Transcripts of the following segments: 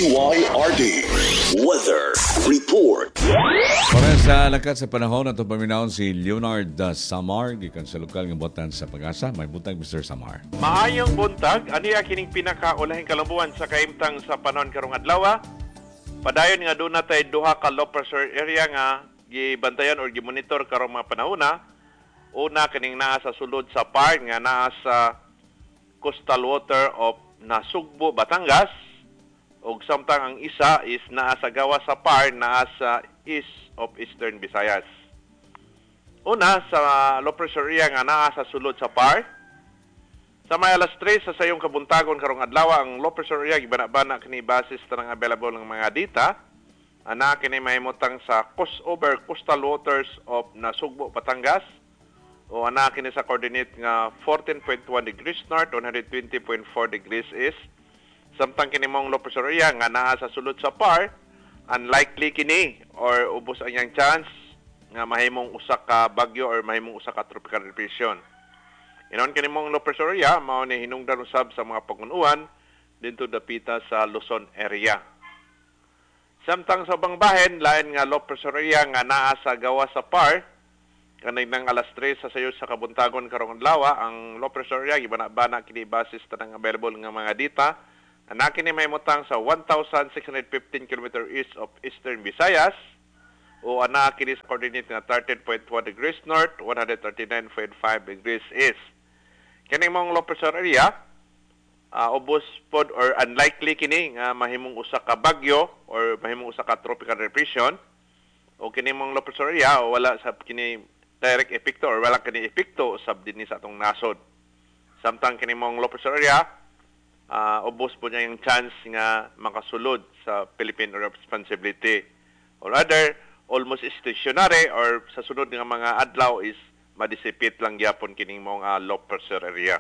DYRD Weather Report. Para sa lakat sa panahon, ato paminahon si Leonard Samar, gikan sa lokal ng Botan sa Pag-asa. May buntag, Mr. Samar. Maayong buntag, aniya kining pinakaulahing kalambuan sa kaimtang sa panon karong adlaw. Padayon nga doon natay duha ka low pressure area nga gibantayan or gimonitor karong mga panahona. Una kining naa sa sulod sa part nga naa sa coastal water of Nasugbo, Batangas. Ug samtang ang isa is naa sa gawa sa par, naa sa east of Eastern Visayas. Una, sa low pressure area nga naa sa sulod sa par. Sa may alas 3 sa sayong kabuntagon karong adlaw, ang low pressure area gibana-bana kini basis tanang available ng mga data. Ana kini mahimutang sa crossover coastal waters of Nasugbo, Batangas. O ana kini sa coordinate nga 14.1 degrees north, 120.4 degrees east. Samtang kini mong low pressure area nga naa sa sulod sa par, unlikely kini or ubos anyang chance nga mahimong usa ka bagyo or mahimong usa ka tropical depression. Inon kini mong low pressure area mao ni hinungdan usab sa mga pag-uwan didto dapita sa Luzon area. Samtang sa ubang bahin lain nga low pressure area nga naa sa gawa sa par, kanay nang alas 3 sa sayo sa kabuntagon karong adlaw, ang low pressure area gibana-bana kini basis tanang available nga mga data. Anaki ni may mutang sa 1,615 km east of Eastern Visayas o anaki ni sa coordinate na 13.1 degrees north, 139.5 degrees east. Kini mong low pressure area, ubos pod or unlikely kini nga mahimong usa ka bagyo or mahimong usa ka tropical depression o kini mong low pressure area o wala sa kini direct epekto or wala kini epekto usab dinhi sa atong nasod. Samtang kini mong low pressure area, ubos po niya yung chance nga makasulod sa Philippine Area of Responsibility. Or rather, almost stationary or sa sunod nga mga adlaw is madisipit lang yapon kining mga low pressure area.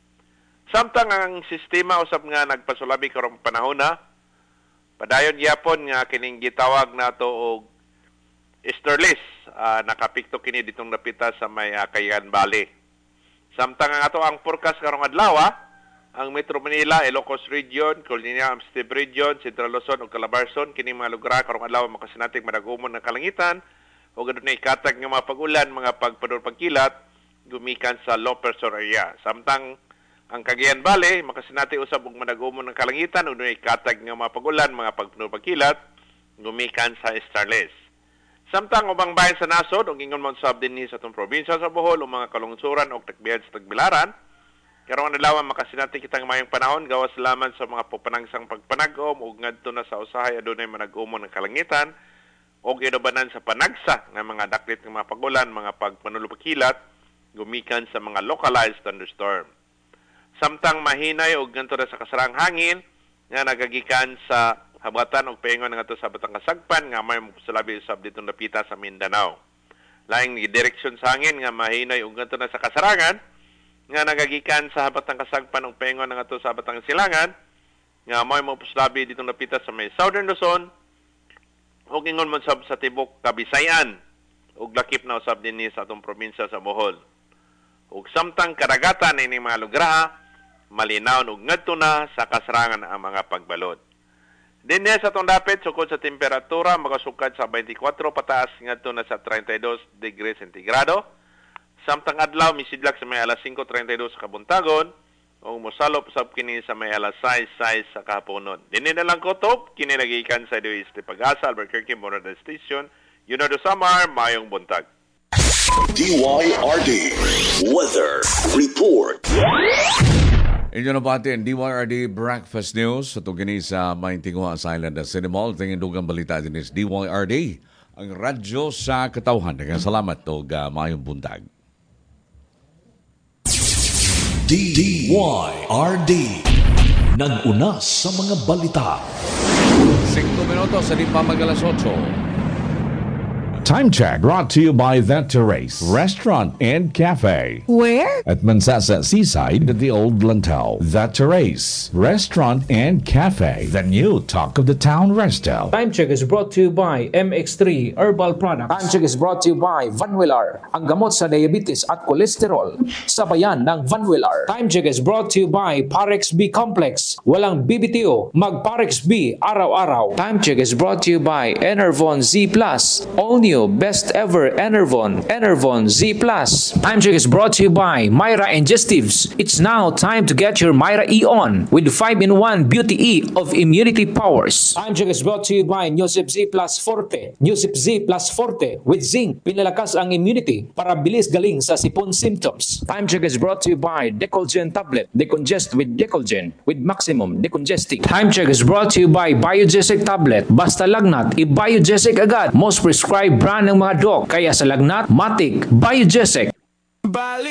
Samtang ang sistema usab nga nagpasulabi karong panahon na, padayon yapon nga kining gitawag nato og easterlies, nakapikto kini ditong napita sa may Cagayan Valley. Samtang ang ato ang forecast karong adlaw, ang Metro Manila, Ilocos Region, Colina, Amstib Region, Central Luzon ug Calabarzon kini mga lugar karong adlaw makasinatig madagumon ng kalangitan o gadunay katag nga mga pag-ulan, mga pagpador pagkilat gumikan sa low pressure area. Samtang ang Cagayan Valley makasinati usab og madagumon ng kalangitan ug dunay katag nga mga pag-ulan, mga pagpador pagkilat gumikan sa easterlies. Samtang ubang bahin sa nasod ug ingon man sab dinhi sa atong probinsya sa Bohol o mga kalungsuran ug tagbiyan sa Tagbilaran, karong adlaw makasinati kitang mayong panahon gawas lamang sa mga pupanangsang pagpanagom ug ngadto na sa usahay adunay manag-umon ng kalangitan ug inubanan sa panagsa nga mga daklit nga mga pagulan, mga pagpanulupkilat gumikan sa mga localized thunderstorm. Samtang mahinay ug ngadto na sa kasarang hangin nga nagagikan sa habatan ug paingon ngadto sa Batang Kasagpan nga may salabi usab dito napita sa Mindanao. Laing direksyon sa hangin nga mahinay ug ngadto na sa kasarangan nga nagagikan sa Batang Kasagpan ug paingon nga to sa Batang Silangan nga may mapuslabi dito napita sa may Southern Luzon ug ingon man sab sa tibok Kabisayan ug lakip na usab dinhi sa atong probinsya sa Bohol. Ug samtang kadagatan ini mga lugar malinaw ug ngadto na sa kasarangan ang mga pagbalod. Dinhi sa atong dapit sukod sa temperatura makasukad sa 24 pataas ngadto na sa 32 degrees centigrado. Samtang adlaw misidlak sa may alas 5:32 sa kabuntagon o mosalop sab kini sa may alas 6:06 sa kahaponon. Dinhi na lang kutob kini nagikan sa DOST Pag-asa, Albuquerque, Morada Station. Leonard Samar, mayong buntag. DYRD Weather Report. Inyo na batin, DYRD Breakfast News. Ito gini sa Maintinguha sa Island at City Mall. Tingin dugang balita din is DYRD, ang radyo sa katawhan. Salamat o mayong buntag. DYRD nag-una sa mga balita. 5 minutos sa di pa mag alas 8. Time check brought to you by The Terrace Restaurant and Cafe. Where? At Mansasa Seaside at the Old Lantau. The Terrace Restaurant and Cafe. The new talk of the town resto. Time check is brought to you by MX3 Herbal Products. Time check is brought to you by Vanwillar, ang gamot sa diabetes at kolesterol. Sabayan ng Vanwillar. Time check is brought to you by Parex B Complex. Walang BBTO, mag Parex B araw-araw. Time check is brought to you by Enervon Z Plus. All new, best ever Enervon Z Plus. Time check is brought to you by Myra Ingestives. It's now time to get your Myra E on with 5-in-1 Beauty E of immunity powers. Time check is brought to you by Newsip Z Plus Forte. Newsip Z Plus Forte with zinc. Pinalakas ang immunity para bilis galing sa sipon symptoms. Time check is brought to you by Decolgen Tablet. Decongest with Decolgen with maximum decongesting. Time check is brought to you by Biogesic Tablet. Basta lagnat, i-Biogesic agad. Most prescribed brand ng mga doc. Kaya sa lagnat, matik, Biogesic.